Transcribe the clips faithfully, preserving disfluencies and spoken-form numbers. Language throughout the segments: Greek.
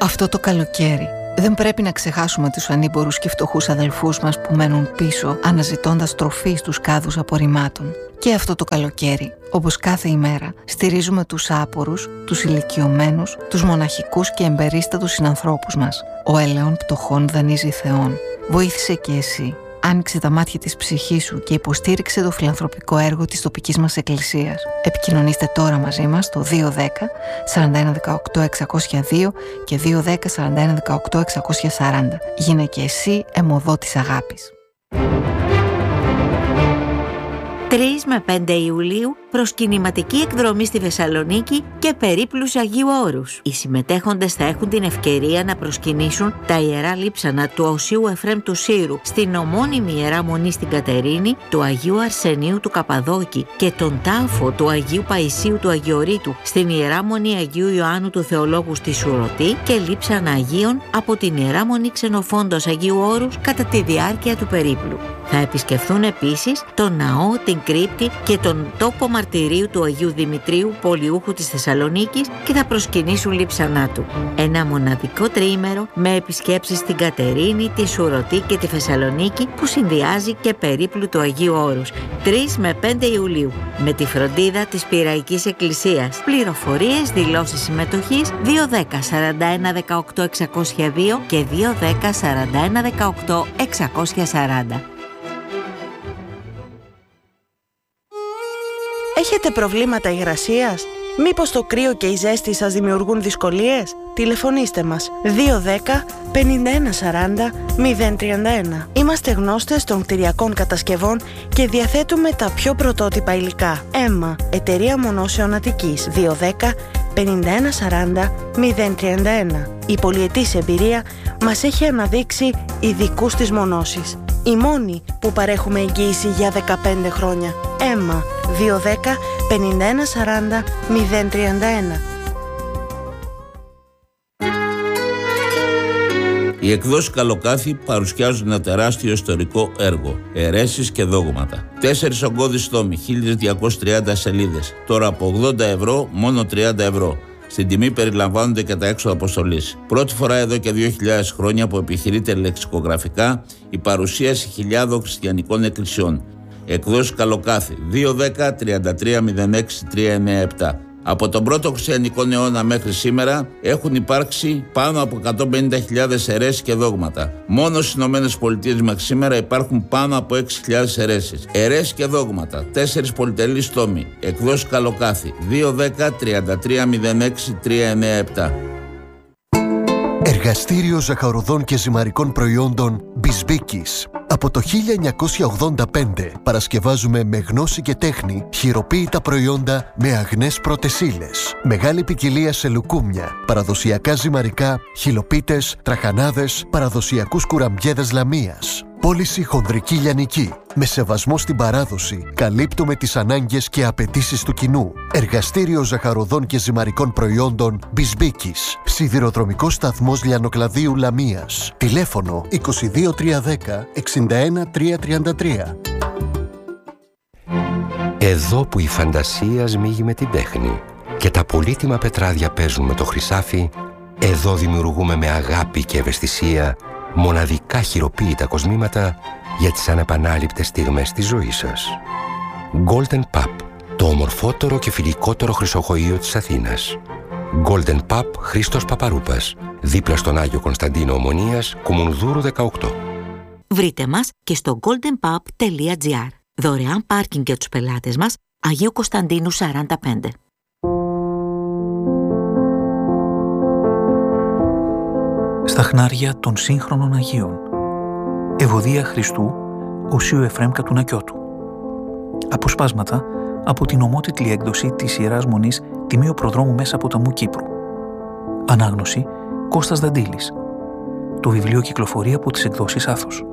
Αυτό το καλοκαίρι δεν πρέπει να ξεχάσουμε τους ανήμπορους και φτωχούς αδελφούς μας που μένουν πίσω αναζητώντας τροφή στους κάδους απορριμμάτων. Και αυτό το καλοκαίρι, όπως κάθε ημέρα, στηρίζουμε τους άπορους, τους ηλικιωμένους, τους μοναχικούς και εμπερίστατους συνανθρώπους μας. Ο ελαιών πτωχών δανείζει Θεόν. Βοήθησε και εσύ. Άνοιξε τα μάτια της ψυχής σου και υποστήριξε το φιλανθρωπικό έργο της τοπικής μας εκκλησίας. Επικοινωνήστε τώρα μαζί μας στο δύο ένα μηδέν σαράντα ένα δεκαοκτώ εξακόσια δύο και δύο ένα μηδέν σαράντα ένα δεκαοκτώ εξακόσια σαράντα. Γίνε και εσύ αιμοδότης αγάπης. τρεις με πέντε Ιουλίου προσκυνηματική εκδρομή στη Θεσσαλονίκη και περίπλους Αγίου Όρους. Οι συμμετέχοντες θα έχουν την ευκαιρία να προσκυνήσουν τα ιερά λείψανα του Οσίου Εφραίμ του Σύρου, στην ομώνυμη Ιερά Μονή στην Κατερίνη, του Αγίου Αρσενίου του Καπαδόκη και τον τάφο του Αγίου Παϊσίου του Αγιορείτου, στην Ιερά Μονή Αγίου Ιωάννου του Θεολόγου στη Σουρωτή και λείψανα Αγίων από την Ιερά Μονή Ξενοφόντος Αγίου Όρους κατά τη διάρκεια του περίπλου. Θα επισκεφθούν επίσης τον ναό, την κρύπτη και τον τόπο μαρτυρίου του Αγίου Δημητρίου, πολιούχου της Θεσσαλονίκης, και θα προσκυνήσουν λείψανά του. Ένα μοναδικό τριήμερο με επισκέψεις στην Κατερίνη, τη Σουρωτή και τη Θεσσαλονίκη που συνδυάζει και περίπλου του Αγίου Όρους. τρεις με πέντε Ιουλίου με τη φροντίδα της Πειραϊκής Εκκλησίας. Πληροφορίες, δηλώσεις συμμετοχής δύο ένα μηδέν σαράντα ένα δεκαοκτώ εξακόσια δύο και δύο ένα μηδέν σαράντα ένα δεκαοκτώ εξακόσια σαράντα. Έχετε προβλήματα υγρασίας? Μήπως το κρύο και η ζέστη σας δημιουργούν δυσκολίες? Τηλεφωνήστε μας δύο ένα μηδέν πενήντα ένα σαράντα μηδέν τριάντα ένα. Είμαστε γνώστες των κτηριακών κατασκευών και διαθέτουμε τα πιο πρωτότυπα υλικά. Έμα, εταιρεία μονώσεων Αττικής δύο ένα μηδέν πενήντα ένα σαράντα μηδέν τριάντα ένα. Η πολυετής εμπειρία μας έχει αναδείξει ειδικούς της μονώσης. Η μόνη που παρέχουμε εγγύηση για δεκαπέντε χρόνια. Έμα δύο ένα μηδέν πενήντα ένα σαράντα μηδέν τριάντα ένα. Οι εκδόσεις Καλοκάθι παρουσιάζουν ένα τεράστιο ιστορικό έργο, αιρέσεις και δόγματα. Τέσσερις ογκώδεις τόμοι, χίλιες διακόσιες τριάντα σελίδες, τώρα από ογδόντα ευρώ μόνο τριάντα ευρώ. Στην τιμή περιλαμβάνονται και τα έξοδα αποστολής. Πρώτη φορά εδώ και δύο χιλιάδες χρόνια που επιχειρείται λεξικογραφικά η παρουσίαση χιλιάδων χριστιανικών εκκλησιών. Εκδόσεις Καλοκάθι δύο ένα μηδέν τριάντα τρία μηδέν έξι τρία εννιά επτά. Από τον πρώτο χριστιανικό αιώνα μέχρι σήμερα έχουν υπάρξει πάνω από εκατόν πενήντα χιλιάδες αιρέσεις και δόγματα. Μόνο στις Ηνωμένες Πολιτείες μέχρι σήμερα υπάρχουν πάνω από έξι χιλιάδες αιρέσεις. Αιρέσεις και δόγματα, τέσσερις πολυτελείς τόμοι. Εκδόσεις Καλοκάθι δύο ένα μηδέν τριάντα τρία μηδέν έξι τρία εννιά επτά. Εργαστήριο ζαχαροδών και ζυμαρικών προϊόντων Μπισμπίκης. Από το χίλια εννιακόσια ογδόντα πέντε παρασκευάζουμε με γνώση και τέχνη χειροποίητα προϊόντα με αγνές πρώτες ύλες. Μεγάλη ποικιλία σε λουκούμια, παραδοσιακά ζυμαρικά, χυλοπίτες, τραχανάδες, παραδοσιακούς κουραμπιέδες λαμίας. Πώληση χονδρική λιανική. Με σεβασμό στην παράδοση, καλύπτουμε τις ανάγκες και απαιτήσεις του κοινού. Εργαστήριο ζαχαροδών και ζυμαρικών προϊόντων Μπισμπίκης. Σιδηροδρομικός σταθμός Λιανοκλαδίου Λαμίας. Τηλέφωνο είκοσι δύο τριακόσια δέκα εξήντα ένα τριακόσια τριάντα τρία. Εδώ που η φαντασία σμίγει με την τέχνη και τα πολύτιμα πετράδια παίζουν με το χρυσάφι, εδώ δημιουργούμε με αγάπη και ευαισθησία μοναδικά χειροποίητα κοσμήματα για τις ανεπανάληπτες στιγμές της ζωής σας. Golden Pub, το ομορφότερο και φιλικότερο χρυσοχοείο της Αθήνας. Golden Pub Χρήστος Παπαρούπας, δίπλα στον Άγιο Κωνσταντίνο Ομονίας, Κουμουνδούρου δεκαοκτώ. Βρείτε μας και στο golden pub τελεία gr. Δωρεάν πάρκινγκ για τους πελάτες μας, Αγίου Κωνσταντίνου σαράντα πέντε. Στα χνάρια των σύγχρονων Αγίων. Ευωδία Χριστού, Οσίου Εφραίμ Κατουνακιώτου. Αποσπάσματα από την ομότιτλη έκδοση της Ιεράς Μονής Τιμίου Προδρόμου Μέσα Ποταμού Κύπρου. Ανάγνωση Κώστας Δαντήλης. Το βιβλίο κυκλοφορεί από τις εκδόσεις Άθος.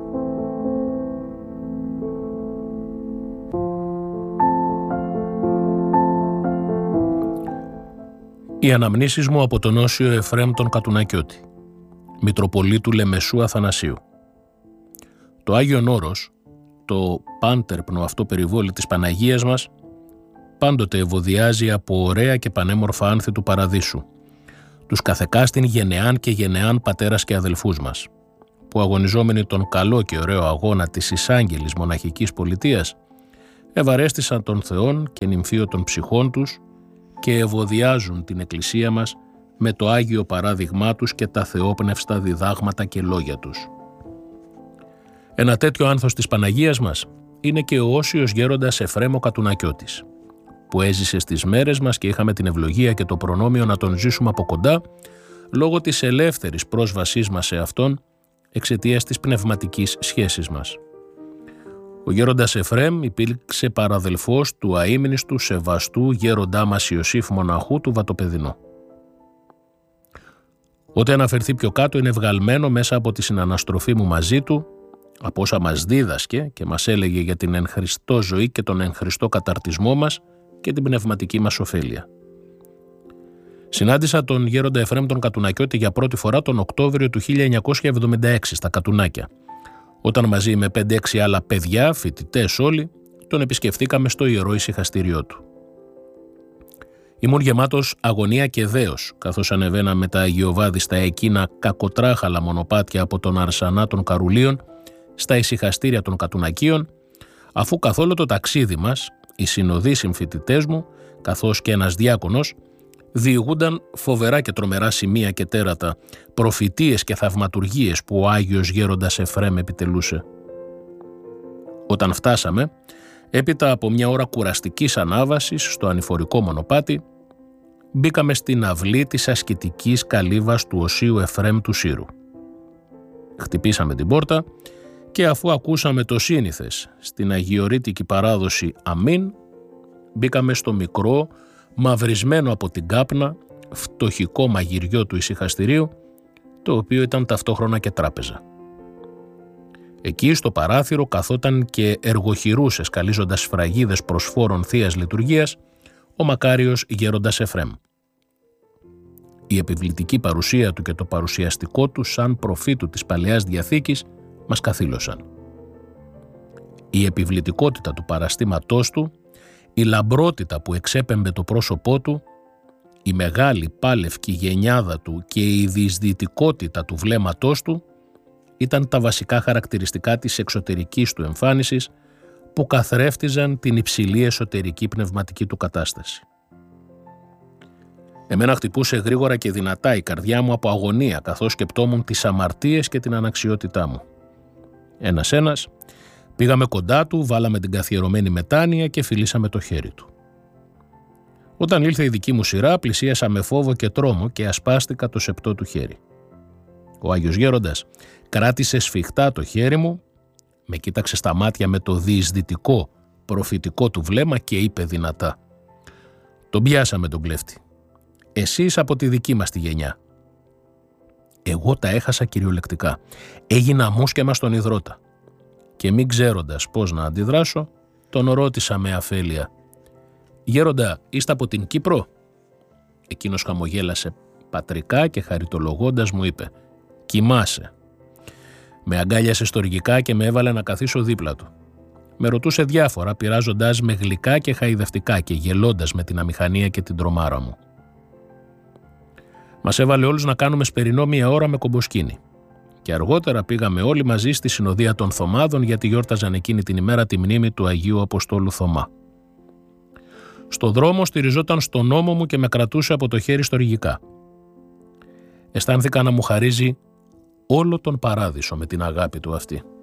Οι αναμνήσεις μου από τον Όσιο Εφραίμ τον Κατουνακιώτη, Μητροπολίτου Λεμεσού Αθανασίου. Το Άγιον Όρος, το πάντερπνο αυτό περιβόλι της Παναγίας μας, πάντοτε ευωδιάζει από ωραία και πανέμορφα άνθη του Παραδείσου, τους καθεκάστην γενεάν και γενεάν πατέρας και αδελφούς μας, που αγωνιζόμενοι τον καλό και ωραίο αγώνα της εισάγγελης μοναχικής πολιτείας, ευαρέστησαν τον Θεόν και νυμφίο των ψυχών τους και ευωδιάζουν την Εκκλησία μας με το Άγιο παράδειγμά τους και τα θεόπνευστα διδάγματα και λόγια τους. Ένα τέτοιο άνθος της Παναγίας μας είναι και ο όσιος γέροντας Εφραίμ ο Κατουνακιώτης, που έζησε στις μέρες μας και είχαμε την ευλογία και το προνόμιο να τον ζήσουμε από κοντά λόγω της ελεύθερης πρόσβασής μας σε αυτόν εξαιτίας της πνευματικής σχέσης μας. Ο γέροντας Εφραίμ υπήρξε παραδελφός του αείμνηστου σεβαστού γέροντά μας Ιωσήφ μοναχού του Βατοπεδινού. Ό,τι αναφερθεί πιο κάτω είναι βγαλμένο μέσα από τη συναναστροφή μου μαζί του, από όσα μας δίδασκε και μας έλεγε για την εν Χριστώ ζωή και τον εν Χριστώ καταρτισμό μας και την πνευματική μας ωφέλεια. Συνάντησα τον γέροντα Εφραίμ τον Κατουνακιώτη για πρώτη φορά τον Οκτώβριο του χίλια εννιακόσια εβδομήντα έξι στα Κατουνάκια, όταν μαζί με πέντε έξι άλλα παιδιά, φοιτητές όλοι, τον επισκεφθήκαμε στο ιερό ησυχαστήριό του. Ήμουν γεμάτος αγωνία και δέος, καθώς ανεβαίνα με τα αγιοβάδιστα εκείνα κακοτράχαλα μονοπάτια από τον Αρσανά των Καρουλίων στα ησυχαστήρια των Κατουνακίων, αφού καθ' όλο το ταξίδι μας, οι συνοδοί συμφοιτητές μου, καθώς και ένας διάκονος, διηγούνταν φοβερά και τρομερά σημεία και τέρατα, προφητείες και θαυματουργίες που ο Άγιος Γέροντας Εφραίμ επιτελούσε. Όταν φτάσαμε, έπειτα από μια ώρα κουραστικής ανάβασης στο ανηφορικό μονοπάτι, μπήκαμε στην αυλή της ασκητικής καλύβας του Οσίου Εφραίμ του Σύρου. Χτυπήσαμε την πόρτα και αφού ακούσαμε το σύνηθες στην αγιορείτικη παράδοση αμήν, μπήκαμε στο μικρό, μαυρισμένο από την κάπνα, φτωχικό μαγειριό του ησυχαστηρίου, το οποίο ήταν ταυτόχρονα και τράπεζα. Εκεί στο παράθυρο καθόταν και εργοχειρούσε σκαλίζοντας σφραγίδες προσφόρων θείας λειτουργίας ο μακάριος γέροντας Εφραίμ. Η επιβλητική παρουσία του και το παρουσιαστικό του σαν προφήτου της Παλαιάς Διαθήκης μας καθήλωσαν. Η επιβλητικότητα του παραστήματός του, η λαμπρότητα που εξέπεμπε το πρόσωπό του, η μεγάλη πάλευκη γενιάδα του και η διεισδυτικότητα του βλέμματός του ήταν τα βασικά χαρακτηριστικά της εξωτερικής του εμφάνισης που καθρέφτιζαν την υψηλή εσωτερική πνευματική του κατάσταση. Εμένα χτυπούσε γρήγορα και δυνατά η καρδιά μου από αγωνία καθώς σκεπτόμουν τις αμαρτίες και την αναξιότητά μου. Ένας-ένας πήγαμε κοντά του, βάλαμε την καθιερωμένη μετάνοια και φιλήσαμε το χέρι του. Όταν ήλθε η δική μου σειρά, πλησίασα με φόβο και τρόμο και ασπάστηκα το σεπτό του χέρι. Ο Άγιος Γέροντας κράτησε σφιχτά το χέρι μου, με κοίταξε στα μάτια με το διεισδυτικό, προφητικό του βλέμμα και είπε δυνατά: «Τον πιάσαμε τον κλέφτη. Εσείς από τη δική μας τη γενιά». Εγώ τα έχασα κυριολεκτικά. Έγινα μουσκεμα στον υδρότα. Και μην ξέροντας πώς να αντιδράσω, τον ρώτησα με αφέλεια: «Γέροντα, είστε από την Κύπρο?» Εκείνος χαμογέλασε πατρικά και χαριτολογώντας μου είπε: «Κοιμάσαι». Με αγκάλιασε στοργικά και με έβαλε να καθίσω δίπλα του. Με ρωτούσε διάφορα, πειράζοντας με γλυκά και χαϊδευτικά και γελώντας με την αμηχανία και την τρομάρα μου. Μας έβαλε όλους να κάνουμε σπερινό μία ώρα με κομποσκίνη. Και αργότερα πήγαμε όλοι μαζί στη συνοδεία των Θωμάδων, γιατί γιόρταζαν εκείνη την ημέρα τη μνήμη του Αγίου Αποστόλου Θωμά. Στο δρόμο στηριζόταν στον νόμο μου και με κρατούσε από το χέρι στοργικά. Αισθάνθηκα να μου χαρίζει όλο τον παράδεισο με την αγάπη του αυτή.